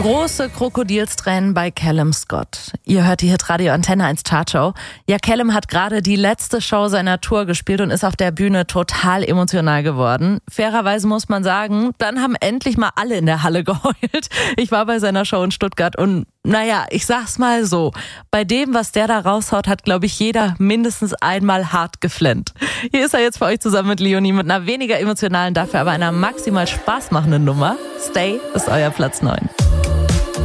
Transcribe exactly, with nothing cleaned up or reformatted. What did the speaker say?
Große Krokodilstränen bei Callum Scott. Ihr hört die Hitradio Antenne eins Chartshow. Ja, Callum hat gerade die letzte Show seiner Tour gespielt und ist auf der Bühne total emotional geworden. Fairerweise muss man sagen, dann haben endlich mal alle in der Halle geheult. Ich war bei seiner Show in Stuttgart und naja, ich sag's mal so, bei dem, was der da raushaut, hat, glaube ich, jeder mindestens einmal hart geflennt. Hier ist er jetzt für euch zusammen mit Leonie mit einer weniger emotionalen, dafür aber einer maximal spaßmachenden Nummer. Stay ist euer Platz neun.